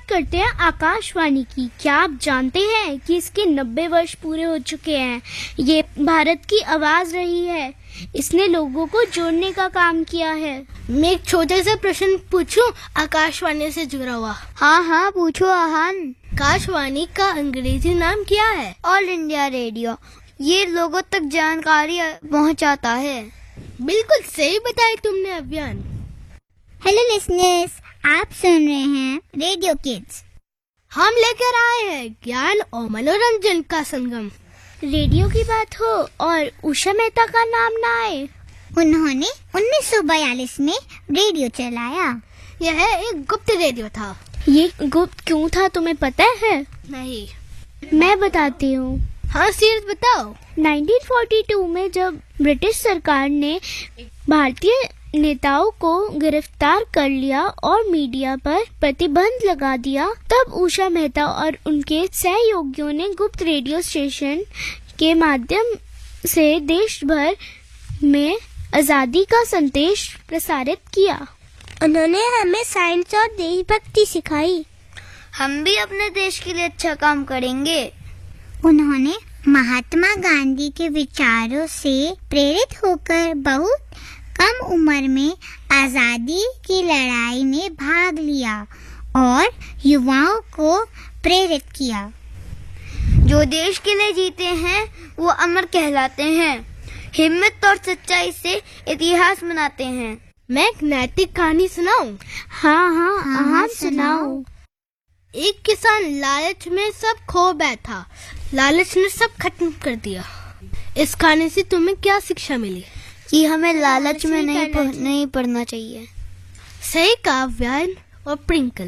बात करते हैं आकाशवाणी की। क्या आप जानते हैं कि इसके 90 वर्ष पूरे हो चुके हैं। ये भारत की आवाज रही है। इसने लोगों को जोड़ने का काम किया है। मैं एक छोटे से प्रश्न पूछूं आकाशवाणी से जुड़ा हुआ? हाँ पूछो आहान। आकाशवाणी का अंग्रेजी नाम क्या है? All India radio. ये लोगों तक जानकारी पहुंचाता है। बिल्कुल सही बताया तुमने अभियान। हेलो लिसनर्स, आप सुन रहे हैं रेडियो किड्स। हम लेकर आए हैं ज्ञान और मनोरंजन का संगम। रेडियो की बात हो और उषा मेहता का नाम ना आए। उन्होंने 1942 में रेडियो चलाया। यह एक गुप्त रेडियो था। ये गुप्त क्यों था तुम्हें पता है? नहीं। मैं बताती हूँ। हाँ सीरत बताओ। 1942 में जब ब्रिटिश सरकार ने भारतीय नेताओं को गिरफ्तार कर लिया और मीडिया पर प्रतिबंध लगा दिया, तब उषा मेहता और उनके सहयोगियों ने गुप्त रेडियो स्टेशन के माध्यम से देश भर में आजादी का संदेश प्रसारित किया। उन्होंने हमें साइंस और देशभक्ति सिखाई। हम भी अपने देश के लिए अच्छा काम करेंगे। उन्होंने महात्मा गांधी के विचारों से प्रेरित होकर बहुत कम उम्र में आजादी की लड़ाई में भाग लिया और युवाओं को प्रेरित किया। जो देश के लिए जीते हैं वो अमर कहलाते हैं। हिम्मत और सच्चाई से इतिहास बनाते हैं। मैं एक नैतिक कहानी सुनाऊं? हाँ सुनाओ। एक किसान लालच में सब खो बैठा। लालच ने सब खत्म कर दिया। इस कहानी से तुम्हें क्या शिक्षा मिली? कि हमें लालच में नहीं पड़ना चाहिए। सही कहा व्यान और प्रिंकल।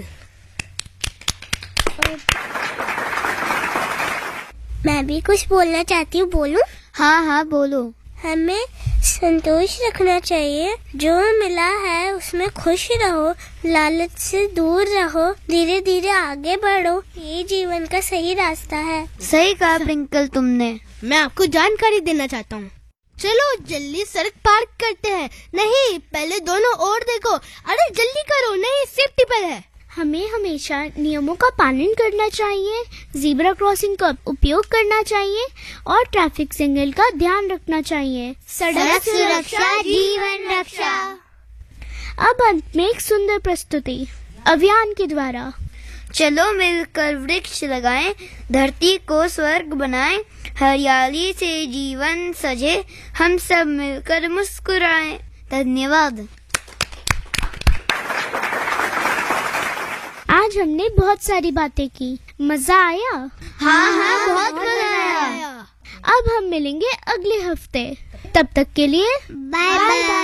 मैं भी कुछ बोलना चाहती हूँ, बोलूं? हाँ बोलो। हमें संतोष रखना चाहिए। जो मिला है उसमें खुश रहो, लालच से दूर रहो, धीरे धीरे आगे बढ़ो। ये जीवन का सही रास्ता है। सही कहा प्रिंकल तुमने। मैं आपको जानकारी देना चाहता हूँ। चलो जल्दी सड़क पार करते हैं। नहीं, पहले दोनों ओर देखो। अरे जल्दी करो, नहीं सेफ्टी पर है। हमें हमेशा नियमों का पालन करना चाहिए, ज़ेब्रा क्रॉसिंग का उपयोग करना चाहिए और ट्रैफिक सिग्नल का ध्यान रखना चाहिए। सड़क सुरक्षा जीवन रक्षा। अब अंत में एक सुंदर प्रस्तुति अभियान के द्वारा। चलो मिलकर वृक्ष लगाएं, धरती को स्वर्ग बनाएं, हरियाली से जीवन सजे, हम सब मिलकर मुस्कुराएं। धन्यवाद। आज हमने बहुत सारी बातें की। मजा आया? हाँ बहुत मजा आया। अब हम मिलेंगे अगले हफ्ते। तब तक के लिए बाय बाय।